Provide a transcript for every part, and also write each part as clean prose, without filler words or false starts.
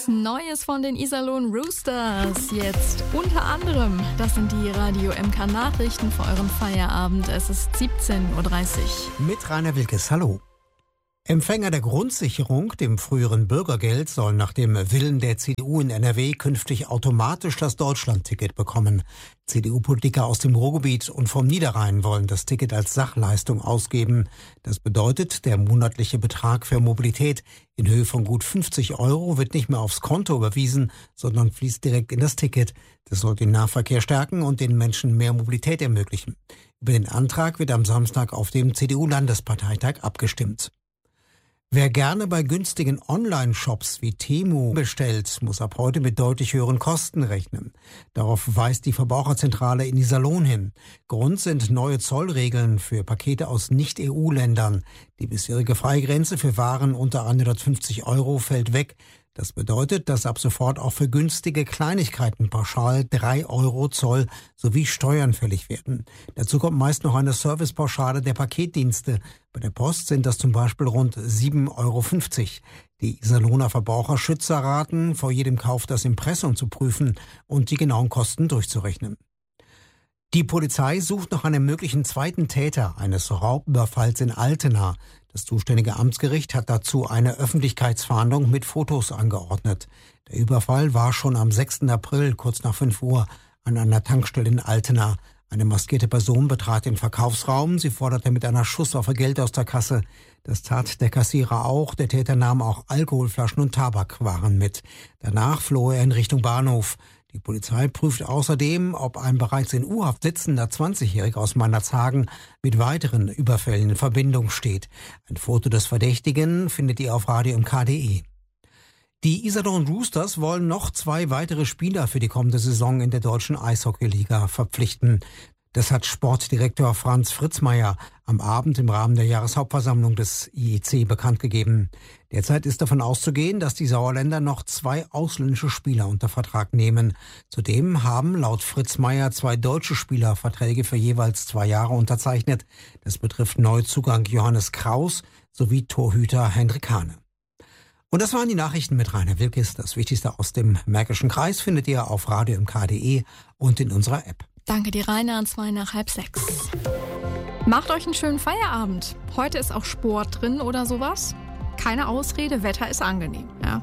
was Neues von den Iserlohn Roosters. Jetzt unter anderem, das sind die Radio MK Nachrichten für euren Feierabend. Es ist 17:30 Uhr. Mit Rainer Wilkes, hallo. Empfänger der Grundsicherung, dem früheren Bürgergeld, sollen nach dem Willen der CDU in NRW künftig automatisch das Deutschlandticket bekommen. CDU-Politiker aus dem Ruhrgebiet und vom Niederrhein wollen das Ticket als Sachleistung ausgeben. Das bedeutet, der monatliche Betrag für Mobilität in Höhe von gut 50 € wird nicht mehr aufs Konto überwiesen, sondern fließt direkt in das Ticket. Das soll den Nahverkehr stärken und den Menschen mehr Mobilität ermöglichen. Über den Antrag wird am Samstag auf dem CDU-Landesparteitag abgestimmt. Wer gerne bei günstigen Online-Shops wie Temu bestellt, muss ab heute mit deutlich höheren Kosten rechnen. Darauf weist die Verbraucherzentrale in Iserlohn hin. Grund sind neue Zollregeln für Pakete aus Nicht-EU-Ländern. Die bisherige Freigrenze für Waren unter 150 € fällt weg. Das bedeutet, dass ab sofort auch für günstige Kleinigkeiten pauschal 3 € Zoll sowie Steuern fällig werden. Dazu kommt meist noch eine Servicepauschale der Paketdienste. Bei der Post sind das zum Beispiel rund 7,50 €. Die Iserlohner Verbraucherschützer raten, vor jedem Kauf das Impressum zu prüfen und die genauen Kosten durchzurechnen. Die Polizei sucht nach einem möglichen zweiten Täter eines Raubüberfalls in Altena. Das zuständige Amtsgericht hat dazu eine Öffentlichkeitsfahndung mit Fotos angeordnet. Der Überfall war schon am 6. April, kurz nach 5 Uhr, an einer Tankstelle in Altena. Eine maskierte Person betrat den Verkaufsraum. Sie forderte mit einer Schusswaffe Geld aus der Kasse. Das tat der Kassierer auch. Der Täter nahm auch Alkoholflaschen und Tabakwaren mit. Danach floh er in Richtung Bahnhof. Die Polizei prüft außerdem, ob ein bereits in U-Haft sitzender 20-Jähriger aus Meinerzhagen mit weiteren Überfällen in Verbindung steht. Ein Foto des Verdächtigen findet ihr auf radiomk.de. Die Iserlohn Roosters wollen noch 2 weitere Spieler für die kommende Saison in der deutschen Eishockeyliga verpflichten. Das hat Sportdirektor Franz Fritzmeier am Abend im Rahmen der Jahreshauptversammlung des IEC bekannt gegeben. Derzeit ist davon auszugehen, dass die Sauerländer noch 2 ausländische Spieler unter Vertrag nehmen. Zudem haben laut Fritzmeier 2 deutsche Spieler Verträge für jeweils 2 Jahre unterzeichnet. Das betrifft Neuzugang Johannes Kraus sowie Torhüter Hendrik Hane. Und das waren die Nachrichten mit Rainer Wilkes. Das Wichtigste aus dem Märkischen Kreis findet ihr auf radiomk.de und in unserer App. Danke dir, Rainer, 5:55. Macht euch einen schönen Feierabend. Heute ist auch Sport drin oder sowas. Keine Ausrede, Wetter ist angenehm. Ja.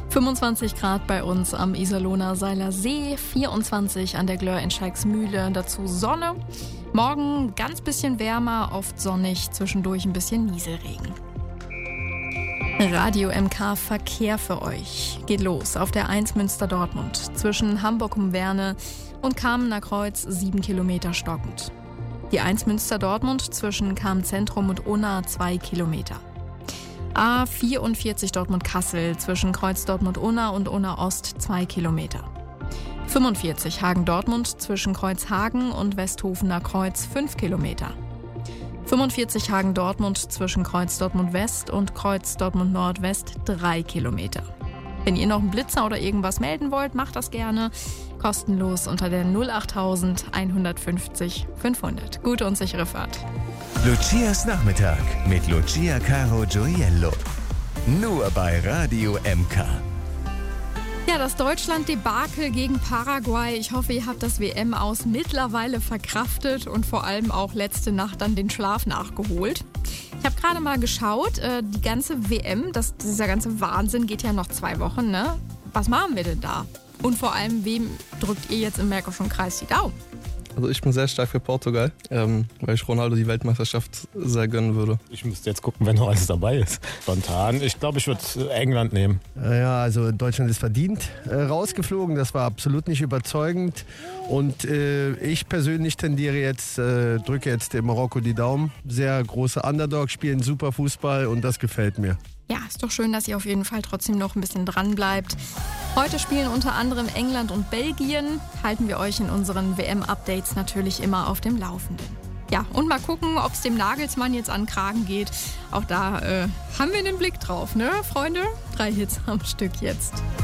25 Grad bei uns am Iserlohner Seiler See, 24 an der Glör in Scheiksmühle, dazu Sonne. Morgen ganz bisschen wärmer, oft sonnig, zwischendurch ein bisschen Nieselregen. Radio MK Verkehr für euch. Geht los auf der 1 Münster-Dortmund zwischen Hamburg um Werne und Kamener Kreuz 7 Kilometer stockend. Die 1 Münster-Dortmund zwischen Kamen-Zentrum und Unna 2 Kilometer. A44 Dortmund-Kassel zwischen Kreuz Dortmund-Unna und Unna-Ost 2 Kilometer. 45 Hagen-Dortmund zwischen Kreuzhagen und Westhofener Kreuz 5 Kilometer. 45 Hagen-Dortmund zwischen Kreuz Dortmund-West und Kreuz Dortmund-Nordwest 3 Kilometer. Wenn ihr noch einen Blitzer oder irgendwas melden wollt, macht das gerne. Kostenlos unter der 08000 150 500. Gute und sichere Fahrt. Lucias Nachmittag mit Lucia Caro Gioiello. Nur bei Radio MK. Ja, das Deutschland-Debakel gegen Paraguay. Ich hoffe, ihr habt das WM-Aus mittlerweile verkraftet und vor allem auch letzte Nacht dann den Schlaf nachgeholt. Ich habe gerade mal geschaut, die ganze WM, dieser ganze Wahnsinn geht ja noch 2 Wochen, ne? Was machen wir denn da? Und vor allem, wem drückt ihr jetzt im Märkischen Kreis die Daumen? Also ich bin sehr stark für Portugal, weil ich Ronaldo die Weltmeisterschaft sehr gönnen würde. Ich müsste jetzt gucken, wenn noch alles dabei ist. Spontan. Ich glaube, ich würde England nehmen. Ja, also Deutschland ist verdient rausgeflogen. Das war absolut nicht überzeugend. Und ich persönlich drücke jetzt dem Marokko die Daumen. Sehr große Underdog, spielen super Fußball und das gefällt mir. Ja, ist doch schön, dass ihr auf jeden Fall trotzdem noch ein bisschen dran bleibt. Heute spielen unter anderem England und Belgien. Halten wir euch in unseren WM-Updates natürlich immer auf dem Laufenden. Ja, und mal gucken, ob es dem Nagelsmann jetzt an den Kragen geht. Auch da haben wir einen Blick drauf, ne, Freunde? 3 Hits am Stück jetzt.